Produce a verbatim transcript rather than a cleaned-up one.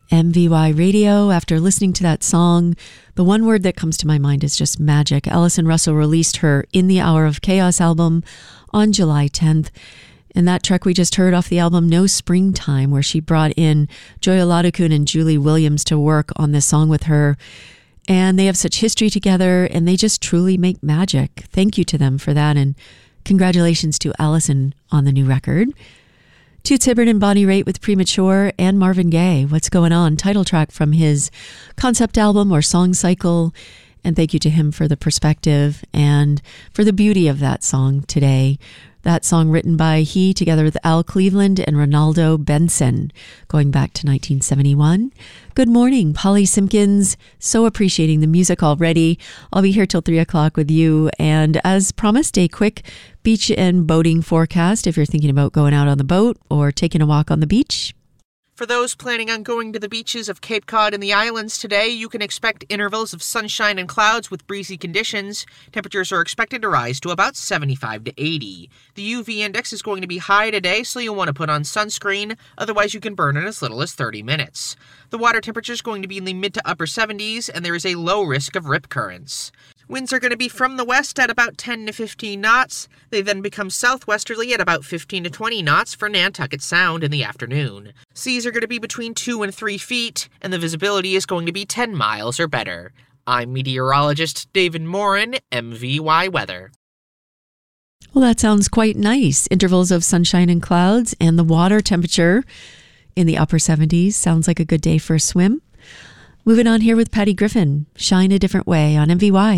M V Y Radio. After listening to that song, the one word that comes to my mind is just magic. Alison Russell released her In the Hour of Chaos album on July tenth. And that track we just heard off the album No Springtime, where she brought in Joy Oladokun and Julie Williams to work on this song with her. And they have such history together, and they just truly make magic. Thank you to them for that, and congratulations to Alison on the new record. Toots Hibbert and Bonnie Raitt with Premature, and Marvin Gaye, What's Going On, title track from his concept album or song cycle. And thank you to him for the perspective and for the beauty of that song today. That song written by he together with Al Cleveland and Ronaldo Benson, going back to nineteen seventy-one. Good morning, Polly Simpkins. So appreciating the music already. I'll be here till three o'clock with you. And as promised, a quick beach and boating forecast if you're thinking about going out on the boat or taking a walk on the beach. For those planning on going to the beaches of Cape Cod and the islands today, you can expect intervals of sunshine and clouds with breezy conditions. Temperatures are expected to rise to about seventy-five to eighty. The U V index is going to be high today, so you'll want to put on sunscreen. Otherwise, you can burn in as little as thirty minutes. The water temperature is going to be in the mid to upper seventies, and there is a low risk of rip currents. Winds are going to be from the west at about ten to fifteen knots. They then become southwesterly at about fifteen to twenty knots for Nantucket Sound in the afternoon. Seas are going to be between two and three feet, and the visibility is going to be ten miles or better. I'm meteorologist David Morin, M V Y Weather. Well, that sounds quite nice. Intervals of sunshine and clouds, and the water temperature in the upper seventies. Sounds like a good day for a swim. Moving on here with Patty Griffin, Shine a Different Way on M V Y.